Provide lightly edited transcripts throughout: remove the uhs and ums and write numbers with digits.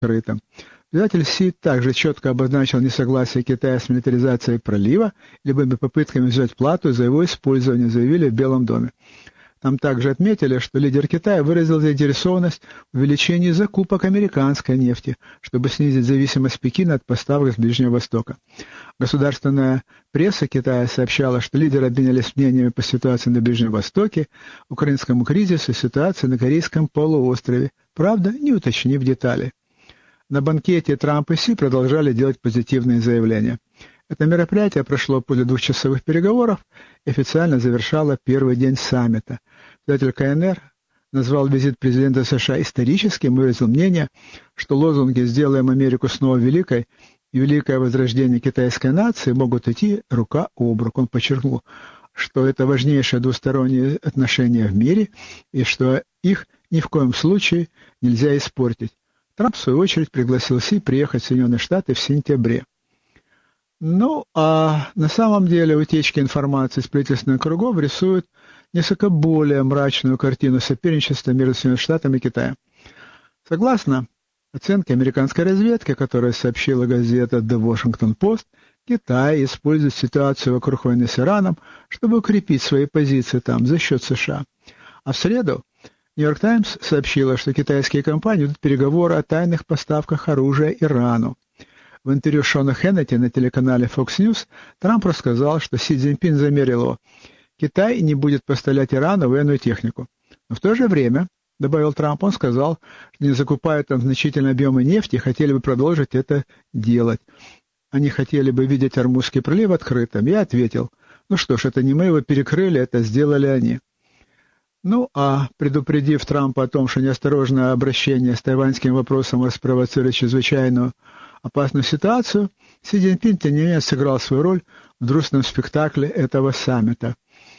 открытым. Председатель Си также четко обозначил несогласие Китая с милитаризацией пролива и любыми попытками взять плату за его использование, заявили в Белом доме. Там также отметили, что лидер Китая выразил заинтересованность в увеличении закупок американской нефти, чтобы снизить зависимость Пекина от поставок с Ближнего Востока. Государственная пресса Китая сообщала, что лидеры обменялись мнениями по ситуации на Ближнем Востоке, украинскому кризису и ситуации на Корейском полуострове, правда, не уточнив детали. На банкете Трамп и Си продолжали делать позитивные заявления. Это мероприятие прошло после двухчасовых переговоров и официально завершало первый день саммита. Председатель КНР назвал визит президента США историческим и выразил мнение, что лозунги «Сделаем Америку снова великой» и «Великое возрождение китайской нации» могут идти рука об руку. Он подчеркнул, что это важнейшие двусторонние отношения в мире и что их ни в коем случае нельзя испортить. Трамп, в свою очередь, пригласил Си приехать в Соединенные Штаты в сентябре. Ну, а на самом деле утечки информации из правительственных кругов рисуют несколько более мрачную картину соперничества между Соединенными Штатами и Китаем. Согласно оценке американской разведки, которую сообщила газета The Washington Post, Китай использует ситуацию вокруг войны с Ираном, чтобы укрепить свои позиции там за счет США. А в среду Нью-Йорк Таймс сообщила, что китайские компании ведут переговоры о тайных поставках оружия Ирану. В интервью Шона Хеннети на телеканале Fox News Трамп рассказал, что Си Цзиньпин заверил его, Китай не будет поставлять Ирану военную технику. Но в то же время, добавил Трамп, он сказал, что не закупают там значительные объемы нефти и хотели бы продолжить это делать. Они хотели бы видеть Ормузский пролив открытым. Я ответил, ну что ж, это не мы его перекрыли, это сделали они. Ну, а предупредив Трампа о том, что неосторожное обращение с тайваньским вопросом может спровоцировать чрезвычайную опасную ситуацию, Си Цзиньпин, тем не менее, сыграл свою роль в грустном спектакле этого саммита.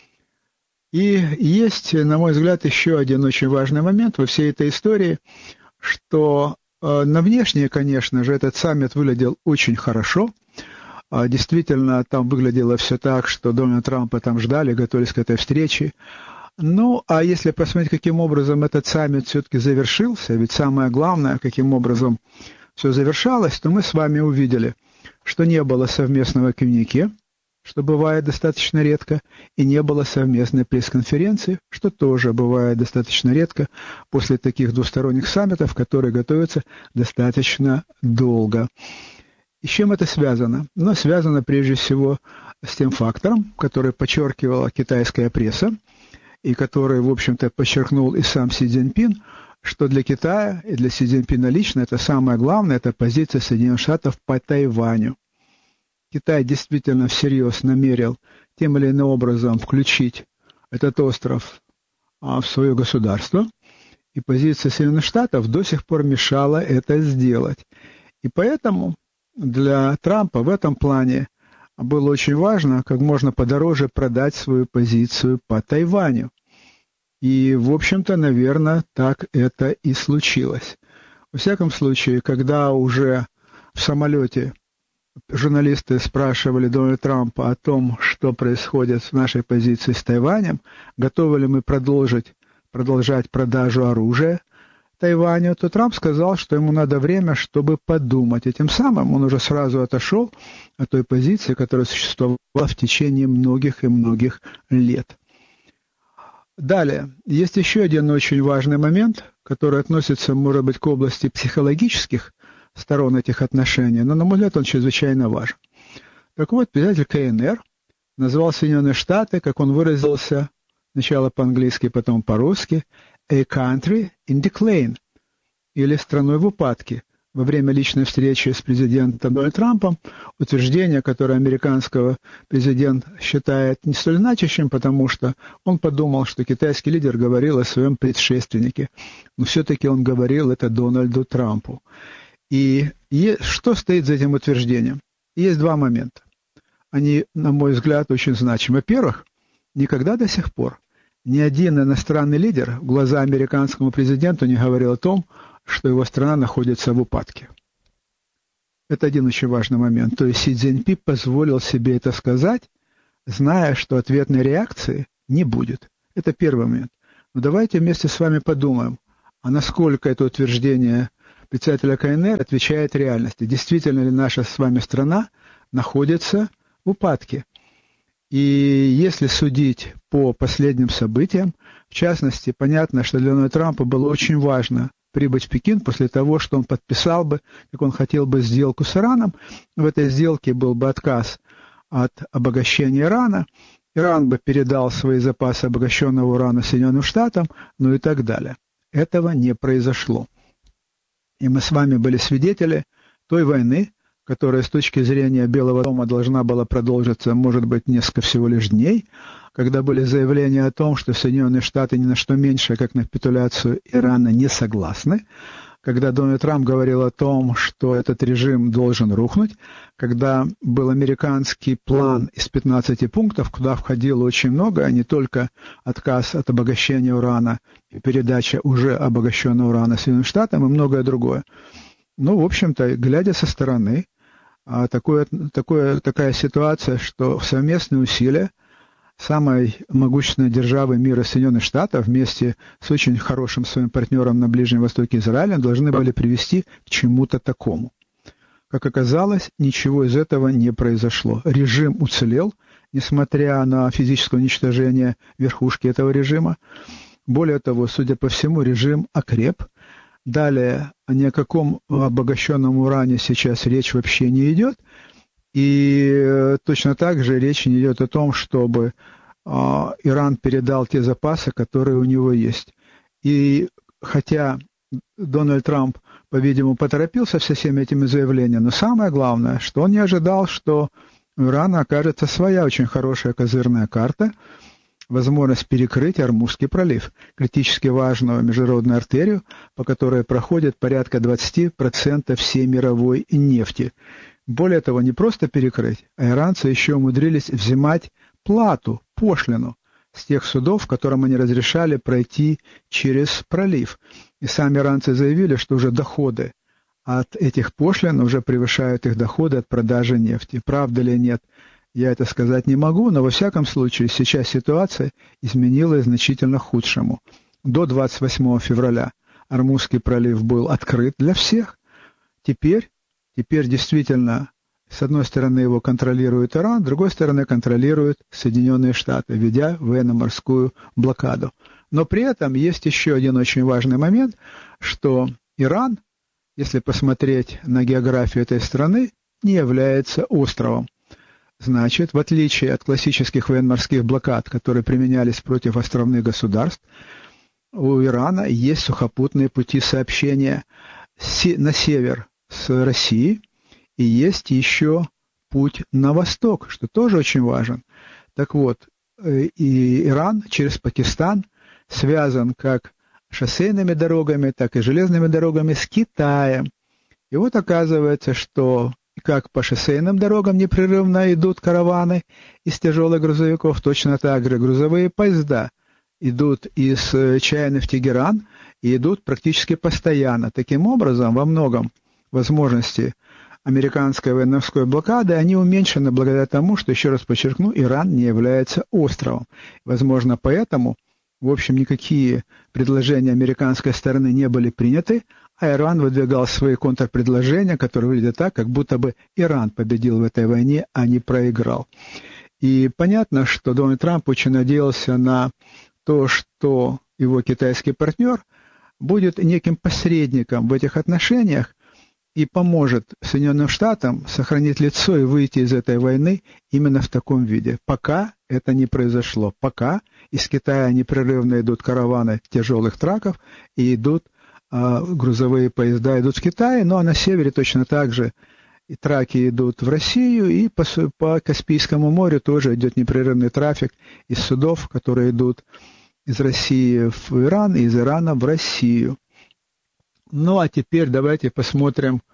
И есть, на мой взгляд, еще один очень важный момент во всей этой истории, что на внешнее, конечно же, этот саммит выглядел очень хорошо. Действительно, там выглядело все так, что Дональда Трампа там ждали, готовились к этой встрече. Ну, а если посмотреть, каким образом этот саммит все-таки завершился, ведь самое главное, каким образом все завершалось, то мы с вами увидели, что не было совместного коммюнике, что бывает достаточно редко, и не было совместной пресс-конференции, что тоже бывает достаточно редко после таких двусторонних саммитов, которые готовятся достаточно долго. И с чем это связано? Ну, связано прежде всего с тем фактором, который подчеркивала китайская пресса, и который, в общем-то, подчеркнул и сам Си Цзиньпин, что для Китая и для Си Цзиньпина лично это самое главное, это позиция Соединенных Штатов по Тайваню. Китай действительно всерьез намерен тем или иным образом включить этот остров в свое государство, и позиция Соединенных Штатов до сих пор мешала это сделать. И поэтому для Трампа в этом плане было очень важно как можно подороже продать свою позицию по Тайваню. И, в общем-то, наверное, так это и случилось. Во всяком случае, когда уже в самолете журналисты спрашивали Дональда Трампа о том, что происходит с нашей позицией с Тайванем, готовы ли мы продолжать продажу оружия Тайваню, то Трамп сказал, что ему надо время, чтобы подумать. И тем самым он уже сразу отошел от той позиции, которая существовала в течение многих и многих лет. Далее, есть еще один очень важный момент, который относится, может быть, к области психологических сторон этих отношений, но, на мой взгляд, он чрезвычайно важен. Так вот, председатель КНР назвал Соединенные Штаты, как он выразился, сначала по-английски, потом по-русски, «a country in decline», или «страной в упадке». Во время личной встречи с президентом Дональдом Трампом утверждение, которое американского президент считает не столь значащим, потому что он подумал, что китайский лидер говорил о своем предшественнике, но все-таки он говорил это Дональду Трампу. И что стоит за этим утверждением? Есть два момента. Они, на мой взгляд, очень значимы. Во-первых, никогда до сих пор ни один иностранный лидер в глаза американскому президенту не говорил о том, что его страна находится в упадке. Это один очень важный момент. То есть Си Цзиньпин позволил себе это сказать, зная, что ответной реакции не будет. Это первый момент. Но давайте вместе с вами подумаем, а насколько это утверждение Председателя КНР отвечает реальности. Действительно ли наша с вами страна находится в упадке? И если судить по последним событиям, в частности, понятно, что для Дональда Трампа было очень важно прибыть в Пекин после того, что он подписал бы, как он хотел бы, сделку с Ираном. В этой сделке был бы отказ от обогащения Ирана. Иран бы передал свои запасы обогащенного урана Соединенным Штатам, ну и так далее. Этого не произошло. И мы с вами были свидетели той войны, которая с точки зрения Белого дома должна была продолжиться, может быть, несколько всего лишь дней, когда были заявления о том, что Соединенные Штаты ни на что меньше, как на капитуляцию Ирана, не согласны, когда Дональд Трамп говорил о том, что этот режим должен рухнуть, когда был американский план из 15 пунктов, куда входило очень много, а не только отказ от обогащения урана и передача уже обогащенного урана Соединенным Штатам и многое другое. Ну, в общем-то, глядя со стороны, такая ситуация, что совместные усилия самой могущественной державы мира Соединенных Штатов вместе с очень хорошим своим партнером на Ближнем Востоке Израилем должны были привести к чему-то такому. Как оказалось, ничего из этого не произошло. Режим уцелел, несмотря на физическое уничтожение верхушки этого режима. Более того, судя по всему, режим окреп. Далее, ни о каком обогащенном уране сейчас речь вообще не идет. И точно так же речь не идет о том, чтобы Иран передал те запасы, которые у него есть. И хотя Дональд Трамп, по-видимому, поторопился со всеми этими заявлениями, но самое главное, что он не ожидал, что у Ирана окажется своя очень хорошая козырная карта, возможность перекрыть Ормузский пролив, критически важную международную артерию, по которой проходит порядка 20% всей мировой нефти. Более того, не просто перекрыть, а иранцы еще умудрились взимать плату, пошлину с тех судов, которым они разрешали пройти через пролив. И сами иранцы заявили, что уже доходы от этих пошлин уже превышают их доходы от продажи нефти. Правда ли нет, я это сказать не могу, но во всяком случае сейчас ситуация изменилась значительно к худшему. До 28 февраля Ормузский пролив был открыт для всех. Теперь действительно, с одной стороны, его контролирует Иран, с другой стороны, контролируют Соединенные Штаты, ведя военно-морскую блокаду. Но при этом есть еще один очень важный момент, что Иран, если посмотреть на географию этой страны, не является островом. Значит, в отличие от классических военно-морских блокад, которые применялись против островных государств, у Ирана есть сухопутные пути сообщения на север с Россией, и есть еще путь на восток, что тоже очень важен. Так вот, и Иран через Пакистан связан как шоссейными дорогами, так и железными дорогами с Китаем. И вот оказывается, что как по шоссейным дорогам непрерывно идут караваны из тяжелых грузовиков, точно так же грузовые поезда идут из Чайны в Тегеран и идут практически постоянно. Таким образом, во многом возможности американской военно-морской блокады, они уменьшены благодаря тому, что, еще раз подчеркну, Иран не является островом. Возможно, поэтому, в общем, никакие предложения американской стороны не были приняты, а Иран выдвигал свои контрпредложения, которые выглядят так, как будто бы Иран победил в этой войне, а не проиграл. И понятно, что Дональд Трамп очень надеялся на то, что его китайский партнер будет неким посредником в этих отношениях, и поможет Соединенным Штатам сохранить лицо и выйти из этой войны именно в таком виде. Пока это не произошло. Пока из Китая непрерывно идут караваны тяжелых траков и идут грузовые поезда идут в Китай, ну а на севере точно так же и траки идут в Россию, и по Каспийскому морю тоже идет непрерывный трафик из судов, которые идут из России в Иран и из Ирана в Россию. Ну, а теперь давайте посмотрим,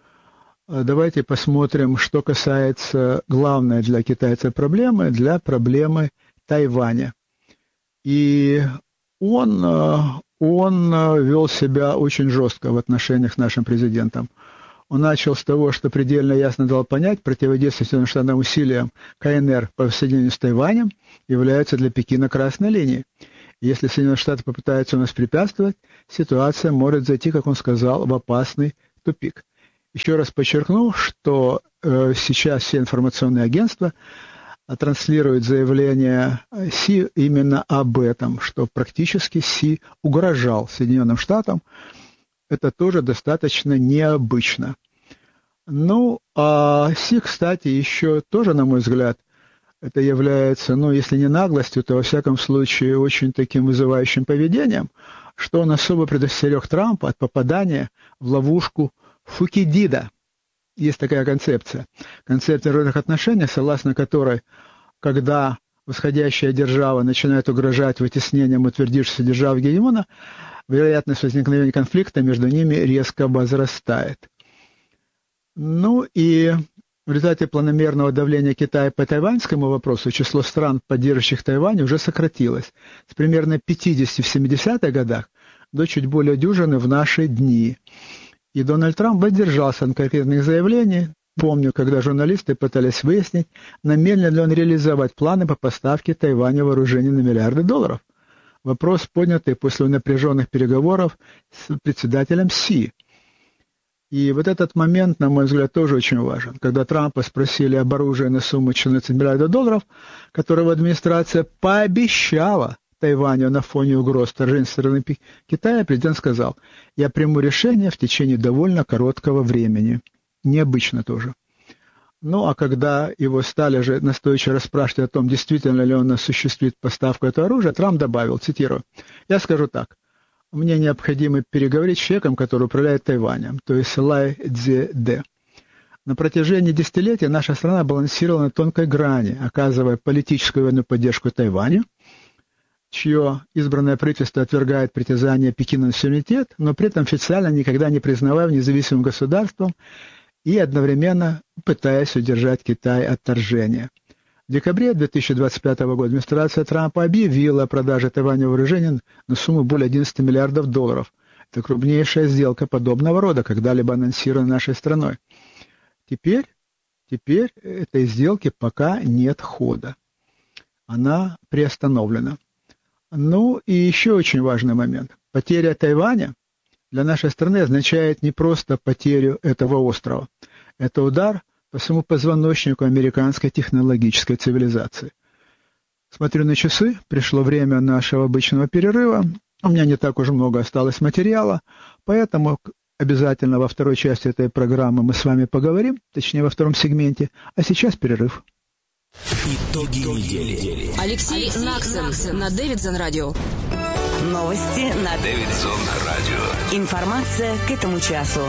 что касается главной для китайцев проблемы, для проблемы Тайваня. И он вел себя очень жестко в отношениях с нашим президентом. Он начал с того, что предельно ясно дал понять, противодействие Соединенным Штатам усилиям КНР по соединению с Тайванем является для Пекина красной линией. Если Соединенные Штаты попытаются нас препятствовать, ситуация может зайти, как он сказал, в опасный тупик. Еще раз подчеркну, что сейчас все информационные агентства транслируют заявление Си именно об этом, что практически Си угрожал Соединенным Штатам. Это тоже достаточно необычно. Ну, а Си, кстати, еще тоже, на мой взгляд, это является, ну, если не наглостью, то, во всяком случае, очень таким вызывающим поведением, что он особо предостерег Трампа от попадания в ловушку Фукидида. Есть такая концепция. Концепция родных отношений, согласно которой, когда восходящая держава начинает угрожать вытеснением утвердившейся державы-гегемона, вероятность возникновения конфликта между ними резко возрастает. Ну и в результате планомерного давления Китая по тайваньскому вопросу число стран, поддерживающих Тайвань, уже сократилось с примерно 50 в 70-х годах до чуть более дюжины в наши дни. И Дональд Трамп воздержался от конкретных заявлений. Помню, когда журналисты пытались выяснить, намерен ли он реализовать планы по поставке Тайваню вооружений на миллиарды долларов. Вопрос, поднятый после напряженных переговоров с председателем Си. И вот этот момент, на мой взгляд, тоже очень важен. Когда Трампа спросили об оружии на сумму 14 миллиардов долларов, которого администрация пообещала Тайваню на фоне угроз вторжения со стороны Китая, президент сказал: «Я приму решение в течение довольно короткого времени». Необычно тоже. Ну, а когда его стали же настойчиво расспрашивать о том, действительно ли он осуществит поставку этого оружия, Трамп добавил, цитирую: «Я скажу так. Мне необходимо переговорить с человеком, который управляет Тайванем, то есть Лай Цзеде. На протяжении десятилетий наша страна балансировала на тонкой грани, оказывая политическую и военную поддержку Тайваню, чье избранное правительство отвергает притязания Пекина на суверенитет, но при этом официально никогда не признавая независимым государством и одновременно пытаясь удержать Китай от вторжения. В декабре 2025 года администрация Трампа объявила о продаже Тайваню вооружений на сумму более 11 миллиардов долларов. Это крупнейшая сделка подобного рода, когда-либо анонсирована нашей страной. Теперь этой сделки пока нет хода. Она приостановлена. Ну и еще очень важный момент. Потеря Тайваня для нашей страны означает не просто потерю этого острова. Это удар по всему позвоночнику американской технологической цивилизации. Смотрю на часы, пришло время нашего обычного перерыва. У меня не так уж много осталось материала, поэтому обязательно во второй части этой программы мы с вами поговорим, точнее во втором сегменте, а сейчас перерыв. Итоги недели. Алексей Наксон на Дэвидсон радио. Новости на Дэвидсон радио. Информация к этому часу.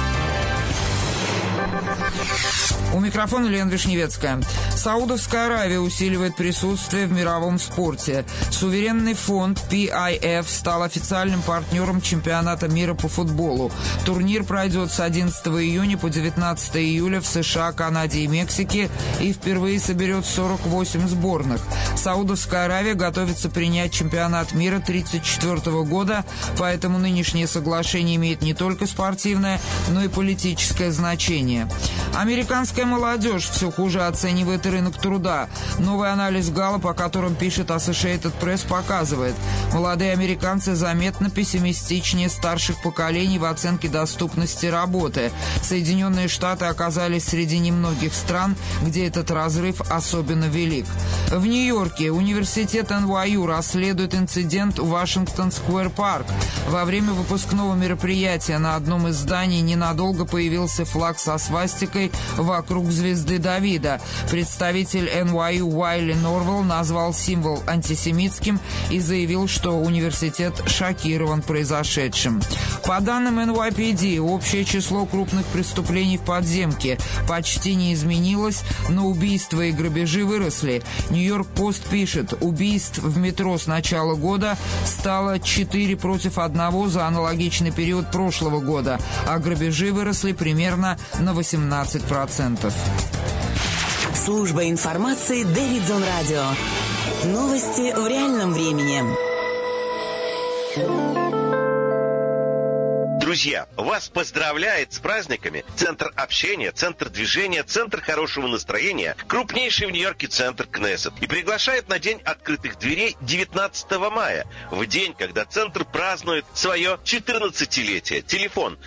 У микрофона Лена Вишневецкая. Саудовская Аравия усиливает присутствие в мировом спорте. Суверенный фонд PIF стал официальным партнером чемпионата мира по футболу. Турнир пройдет с 11 июня по 19 июля в США, Канаде и Мексике и впервые соберет 48 сборных. Саудовская Аравия готовится принять чемпионат мира 1934 года, поэтому нынешнее соглашение имеет не только спортивное, но и политическое значение. Американская молодежь все хуже оценивает рынок труда. Новый анализ Галлупа, о котором пишет Associated Press, показывает: молодые американцы заметно пессимистичнее старших поколений в оценке доступности работы. Соединенные Штаты оказались среди немногих стран, где этот разрыв особенно велик. В Нью-Йорке университет NYU расследует инцидент в Вашингтон-сквер-парк. Во время выпускного мероприятия на одном из зданий ненадолго появился флаг со свастикой вокруг звезды Давида. Представитель NYU Уайли Норвелл назвал символ антисемитским и заявил, что университет шокирован произошедшим. По данным NYPD, общее число крупных преступлений в подземке почти не изменилось, но убийства и грабежи выросли. Нью-Йорк-Пост пишет: убийств в метро с начала года стало 4 против 1 за аналогичный период прошлого года, а грабежи выросли примерно на 18%. Служба информации Дэвидсон радио. Новости в реальном времени. Друзья, вас поздравляет с праздниками Центр общения, Центр движения, Центр хорошего настроения, крупнейший в Нью-Йорке центр Кнессет. И приглашает на День открытых дверей 19 мая, в день, когда Центр празднует свое 14-летие. Телефон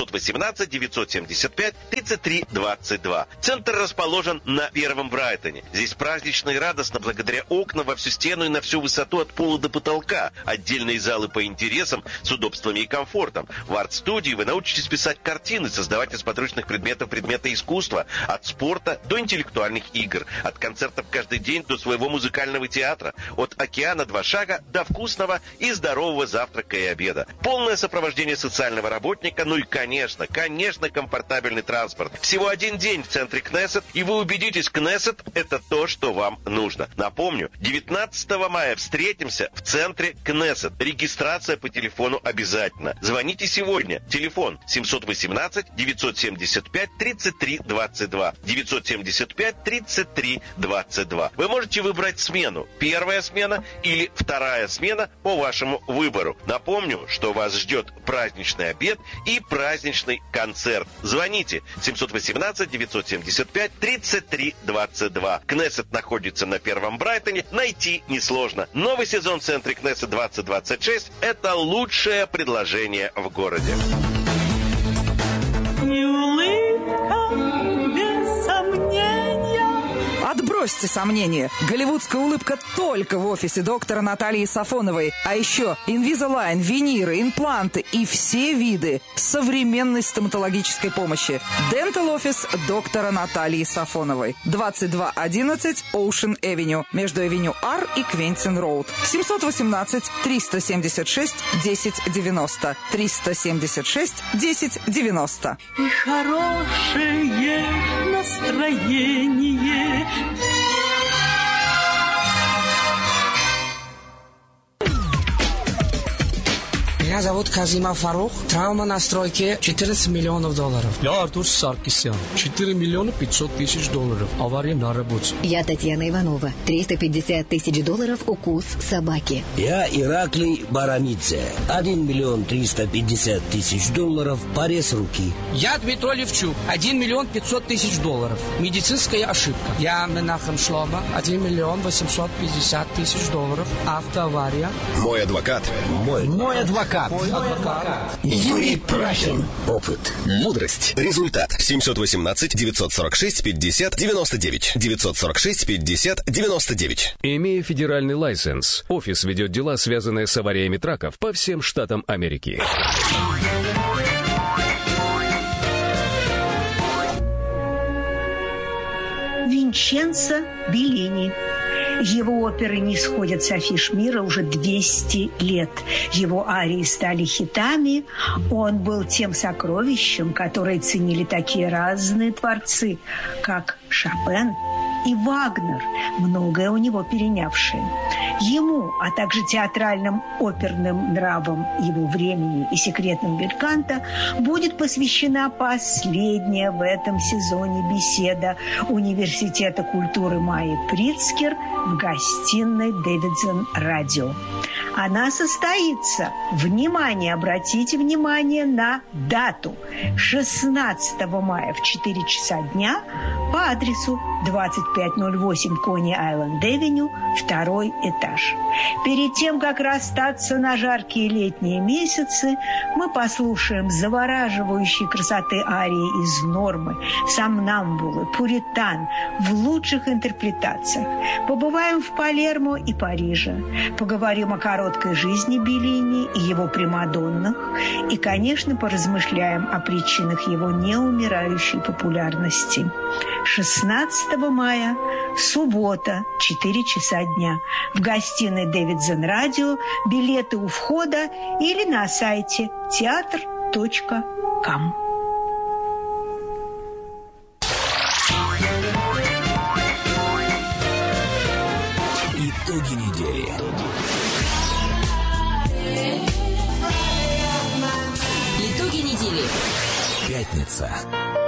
718-975-3322. Центр расположен на Первом Брайтоне. Здесь празднично и радостно благодаря окнам во всю стену и на всю высоту от пола до потолка. Отдельные залы по интересам с удобствами и комфортом. В арт-студии вы научитесь писать картины, создавать из подручных предметов предметы искусства, от спорта до интеллектуальных игр, от концертов каждый день до своего музыкального театра, от океана 2 шага до вкусного и здорового завтрака и обеда. Полное сопровождение социального работника, ну и, конечно, комфортабельный транспорт. Всего один день в центре Кнессет, и вы убедитесь, Кнессет – это то, что вам нужно. Напомню, 19 мая встретимся в центре Кнессет. Регистрация по телефону обязательно. Звоните сегодня. Телефон 718-975-3322. 975-3322. Вы можете выбрать смену. Первая смена или вторая смена по вашему выбору. Напомню, что вас ждет праздничный обед и праздничный концерт. Звоните 718-975-3322. Кнессет находится на Первом Брайтоне. Найти несложно. Новый сезон в центре Кнессет 2026 – это лучшее предложение в городе. И улыбка без сомнения. Отбросьте сомнения. Голливудская улыбка только в офисе доктора Натальи Сафоновой. А еще Invisalign, виниры, импланты и все виды современной стоматологической помощи. Dental Office доктора Натальи Сафоновой. 2211 Ocean Avenue. Между Авеню R и Квентин Роуд. 718-376-1090. 376-1090. И хорошее настроение. Меня зовут Казимов Фарух. Травма на стройке $14 миллионов. Я Артур Саркисян. 4 миллиона 500 тысяч долларов. Авария на работе. Я Татьяна Иванова. $350 тысяч укус собаки. Я Ираклий Барамидзе. 1 миллион 350 тысяч долларов. Порез руки. Я Дмитрий Левчук. 1 миллион 500 тысяч долларов. Медицинская ошибка. Я Менахем Шлома. 1 миллион 850 тысяч долларов. Автоавария. Мой адвокат. Мой адвокат. Юрий Прахин. Опыт. Мудрость. Результат. 718-946-50-99. 946-50-99. Имея федеральный лайсенс, офис ведет дела, связанные с авариями траков по всем штатам Америки. Винченцо Беллини. Его оперы не сходят с афиш мира уже 200 лет. Его арии стали хитами. Он был тем сокровищем, которое ценили такие разные творцы, как Шопен и Вагнер, многое у него перенявшие. Ему, а также театральным оперным нравам его времени и секретным бельканто будет посвящена последняя в этом сезоне беседа Университета культуры Майи Прицкер в гостиной Дэвидсон Радио. Она состоится, внимание, обратите внимание на дату, 16 мая в 4 часа дня по адресу 2508 Кони-Айленд-Авеню, 2-й этаж. Перед тем, как расстаться на жаркие летние месяцы, мы послушаем завораживающей красоты арии из «Нормы», «Сомнамбулы», «Пуритан» в лучших интерпретациях. Побываем в Палермо и Париже, поговорим о короткой жизни Беллини и его примадоннах и, конечно, поразмышляем о причинах его неумирающей популярности. 16 мая, суббота, 4 часа дня. В гостиной Дэвидсон Радио. Билеты у входа или на сайте театр.ком. Итоги недели. Итоги недели. Пятница.